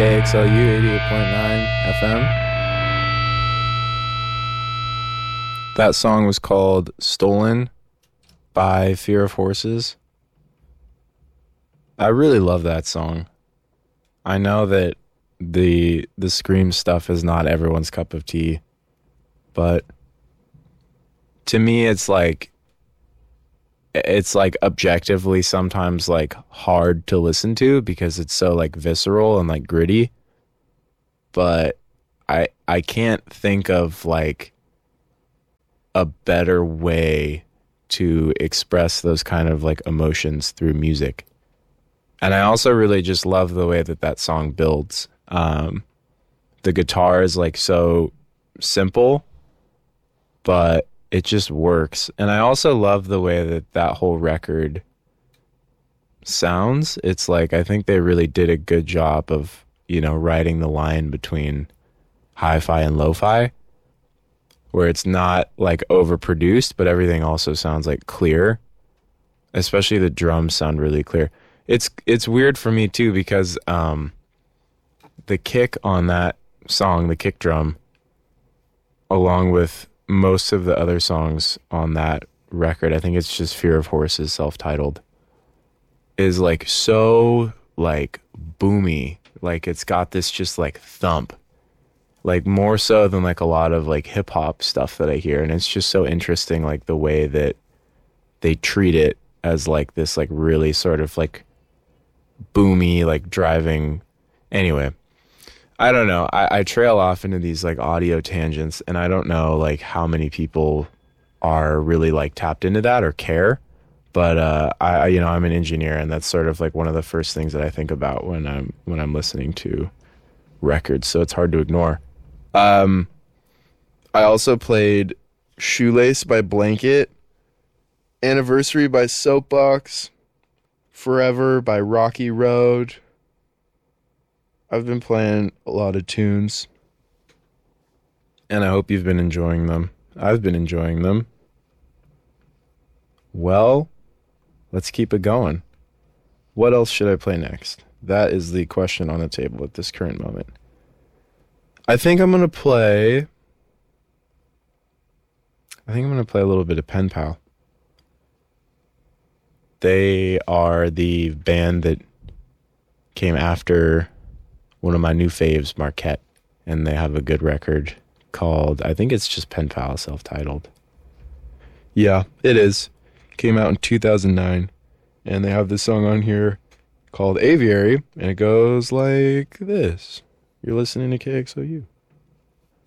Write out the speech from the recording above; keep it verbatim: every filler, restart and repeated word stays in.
K X L U eighty-eight point nine F M. That song was called Stolen by Fear of Horses. I really love that song. I know that the the scream stuff is not everyone's cup of tea, but to me it's like it's like objectively sometimes like hard to listen to because it's so like visceral and like gritty. But I I can't think of like a better way to express those kind of like emotions through music. And I also really just love the way that that song builds. Um, the guitar is like so simple, but it just works. And I also love the way that that whole record sounds. It's like, I think they really did a good job of, you know, writing the line between hi-fi and lo-fi, where it's not like overproduced, but everything also sounds like clear. Especially the drums sound really clear. It's it's weird for me too because um, the kick on that song, the kick drum, along with most of the other songs on that record, I think it's just Fear of Horses, self-titled, is like so like boomy. Like it's got this just like thump, like more so than like a lot of like hip hop stuff that I hear. And it's just so interesting, like the way that they treat it as like this like really sort of like boomy, like driving. Anyway, I don't know. I, I trail off into these like audio tangents, and I don't know like how many people are really like tapped into that or care. But uh, I, you know, I'm an engineer, and that's sort of like one of the first things that I think about when I'm when I'm listening to records. So it's hard to ignore. Um, I also played Shoelace by Blanket, Anniversary by Soapbox, Forever by Rocky Road. I've been playing a lot of tunes, and I hope you've been enjoying them. I've been enjoying them. Well, let's keep it going. What else should I play next? That is the question on the table at this current moment. I think I'm going to play... I think I'm going to play a little bit of Pen Pal. They are the band that came after one of my new faves, Marquette, and they have a good record called, I think it's just Pen Pal, self-titled. Yeah, it is. Came out in two thousand nine, and they have this song on here called Aviary, and it goes like this. You're listening to K X O U.